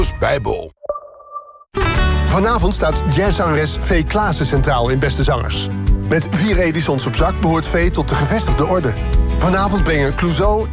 Bijbel. Vanavond staat jazzzangeres Vee Klaassen centraal in Beste Zangers. Met 4 editions op zak behoort Vee tot de gevestigde orde. Vanavond brengen Clouseau,